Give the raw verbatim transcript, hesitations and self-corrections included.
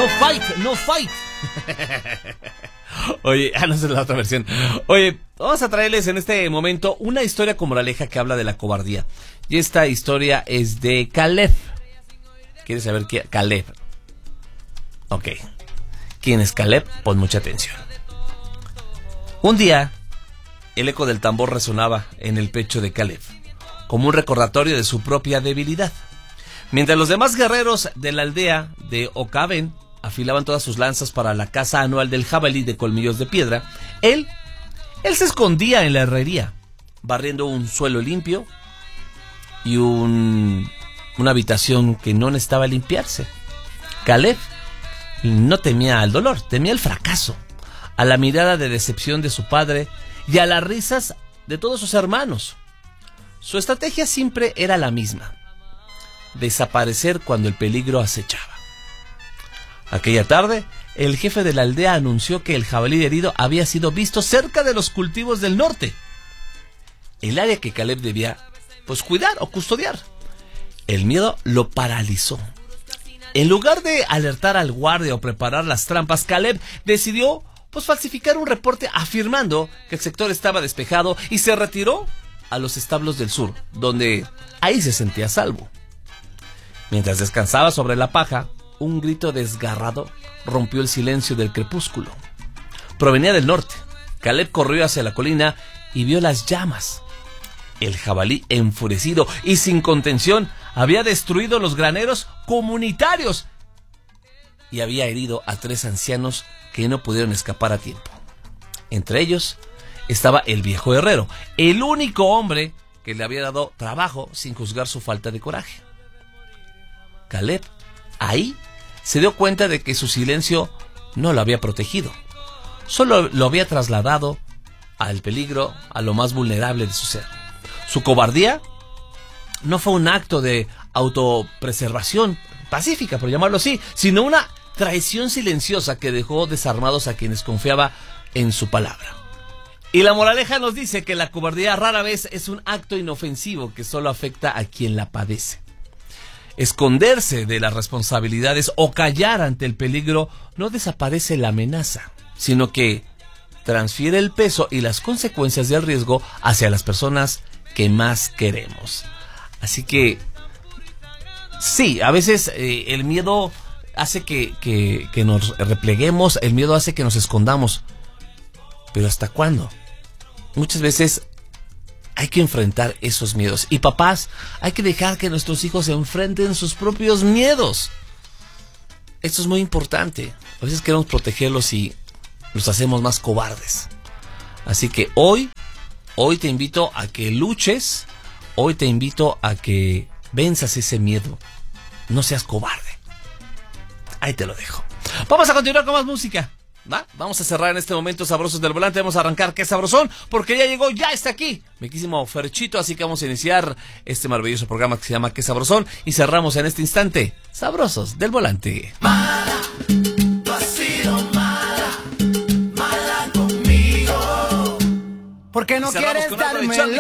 No fight, no fight. Oye, ah, no, esa es la otra versión. Oye, vamos a traerles en este momento una historia con moraleja que habla de la cobardía. Y esta historia es de Caleb. ¿Quieres saber quién? Caleb. Ok. ¿Quién es Caleb? Pon mucha atención. Un día, el eco del tambor resonaba en el pecho de Caleb, como un recordatorio de su propia debilidad. Mientras los demás guerreros de la aldea de Ocaben afilaban todas sus lanzas para la caza anual del jabalí de colmillos de piedra, él, él se escondía en la herrería, barriendo un suelo limpio y un, una habitación que no necesitaba limpiarse. Caleb no temía al dolor, temía el fracaso, a la mirada de decepción de su padre y a las risas de todos sus hermanos. Su estrategia siempre era la misma: desaparecer cuando el peligro acechaba. Aquella tarde, el jefe de la aldea anunció que el jabalí herido había sido visto cerca de los cultivos del norte, el área que Caleb debía, pues, cuidar o custodiar. El miedo lo paralizó. En lugar de alertar al guardia o preparar las trampas, Caleb decidió, pues, falsificar un reporte afirmando que el sector estaba despejado y se retiró a los establos del sur, donde ahí se sentía a salvo. Mientras descansaba sobre la paja, un grito desgarrado rompió el silencio del crepúsculo. Provenía del norte. Caleb corrió hacia la colina y vio las llamas. El jabalí, enfurecido y sin contención, había destruido los graneros comunitarios y había herido a tres ancianos que no pudieron escapar a tiempo. Entre ellos estaba el viejo herrero, el único hombre que le había dado trabajo sin juzgar su falta de coraje. Caleb, ahí, se dio cuenta de que su silencio no lo había protegido, solo lo había trasladado al peligro, a lo más vulnerable de su ser. Su cobardía no fue un acto de autopreservación pacífica, por llamarlo así, sino una traición silenciosa que dejó desarmados a quienes confiaba en su palabra. Y la moraleja nos dice que la cobardía rara vez es un acto inofensivo que solo afecta a quien la padece. Esconderse de las responsabilidades o callar ante el peligro no desaparece la amenaza, sino que transfiere el peso y las consecuencias del riesgo hacia las personas que más queremos. Así que sí, a veces eh, el miedo hace que, que, que nos repleguemos, el miedo hace que nos escondamos. ¿Pero hasta cuándo? Muchas veces hay que enfrentar esos miedos. Y papás, hay que dejar que nuestros hijos se enfrenten sus propios miedos. Esto es muy importante. A veces queremos protegerlos y los hacemos más cobardes. Así que hoy, hoy te invito a que luches. Hoy te invito a que venzas ese miedo. No seas cobarde. Ahí te lo dejo. Vamos a continuar con más música. ¿Va? Vamos a cerrar en este momento Sabrosos del Volante. Vamos a arrancar Qué Sabrosón, porque ya llegó, ya está aquí mi querísimo Ferchito. Así que vamos a iniciar este maravilloso programa que se llama Qué Sabrosón. Y cerramos en este instante Sabrosos del Volante. Mala, tú has sido mala, mala conmigo. Porque no quieres darme